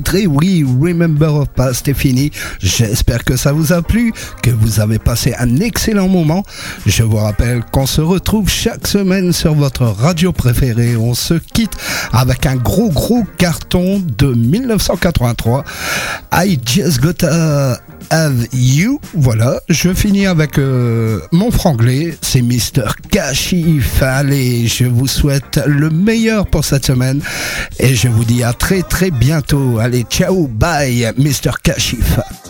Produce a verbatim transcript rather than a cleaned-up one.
Et oui, Remember of Past est fini. J'espère que ça vous a plu, que vous avez passé un excellent moment. Je vous rappelle qu'on se retrouve chaque semaine sur votre radio préférée. On se quitte avec un gros gros carton de dix-neuf cent quatre-vingt-trois. I Just Gotta Have You. Voilà, je finis avec euh, mon franglais. C'est mister Kashif. Allez, je vous souhaite le meilleur pour cette semaine et je vous dis à très très bientôt. Allez, ciao, bye, mister Kashif.